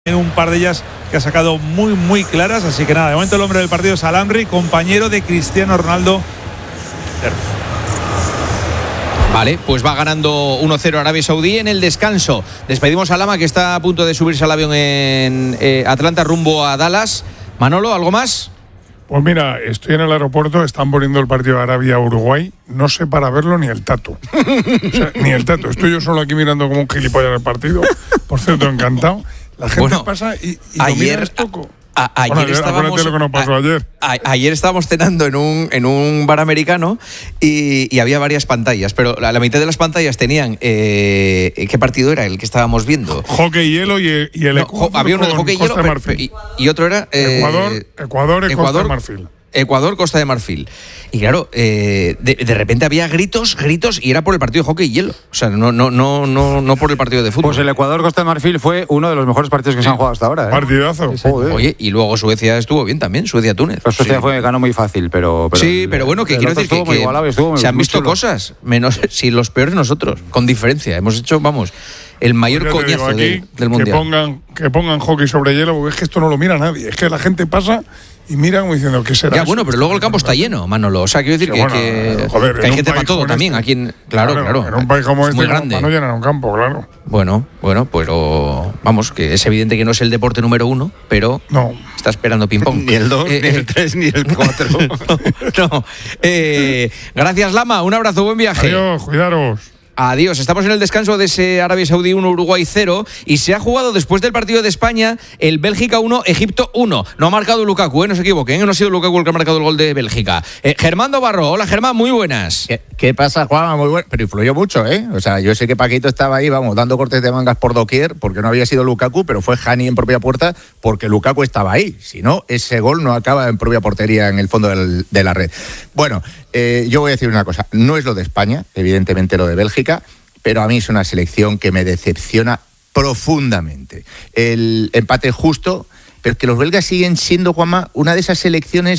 Un par de ellas que ha sacado muy claras, así que nada, de momento el hombre del partido es Al-Amri, compañero de Cristiano Ronaldo. Vale, pues va ganando 1-0 Arabia Saudí en el descanso. Despedimos a Lama, que está a punto de subirse al avión en Atlanta rumbo a Dallas. Manolo, ¿algo más? Pues mira, estoy en el aeropuerto, están poniendo el partido de Arabia-Uruguay, no sé para verlo ni el Tato. O sea, ni el Tato, estoy yo solo aquí mirando como un gilipollas el partido. Por cierto, encantado. La gente pasa y ayer, lo poco. Ayer estábamos, lo que nos pasó ayer. Ayer estábamos cenando en un bar americano y había varias pantallas, pero la mitad de las pantallas tenían ¿qué partido era el que estábamos viendo? Hockey hielo y el Ecuador. Había uno de hockey hielo y otro era Ecuador y Costa de Marfil. Ecuador, Costa de Marfil. Y claro, de repente había gritos y era por el partido de hockey y hielo. O sea, no por el partido de fútbol. Pues el Ecuador, Costa de Marfil fue uno de los mejores partidos que se han jugado hasta ahora. Partidazo. Oye, y luego Suecia estuvo bien también, Suecia-Túnez. Pues Suecia ganó muy fácil, pero sí, pero bueno, que quiero decir que se han visto cosas, menos si los peores nosotros, con diferencia. Hemos hecho, el mayor coñazo del Mundial. Que pongan hockey sobre hielo, porque es que esto no lo mira nadie. Es que la gente pasa y mira como diciendo, ¿qué será? Ya, bueno, pero luego el campo está lleno, Manolo. O sea, quiero decir que hay gente para todo también. Aquí claro. En un país como este, muy grande. No llenan un campo, claro. Bueno, pero que es evidente que no es el deporte número 1, pero está esperando ping-pong. Ni el 2, ni el 3, ni el 4. No. Gracias, Lama. Un abrazo, buen viaje. Adiós, cuidaros. Adiós, estamos en el descanso de ese Arabia Saudí 1, Uruguay 0 y se ha jugado después del partido de España el Bélgica 1, Egipto 1. No ha marcado Lukaku, no se equivoquen, no ha sido Lukaku el que ha marcado el gol de Bélgica. Germán Dobarro, hola Germán, muy buenas. ¿Qué pasa, Juan? Muy bueno, pero influyó mucho, ¿eh? O sea, yo sé que Paquito estaba ahí, dando cortes de mangas por doquier porque no había sido Lukaku, pero fue Hani en propia puerta porque Lukaku estaba ahí. Si no, ese gol no acaba en propia portería en el fondo de la red. Bueno, yo voy a decir una cosa, no es lo de España, evidentemente lo de Bélgica, pero a mí es una selección que me decepciona profundamente. El empate justo, pero que los belgas siguen siendo, Juanma, una de esas selecciones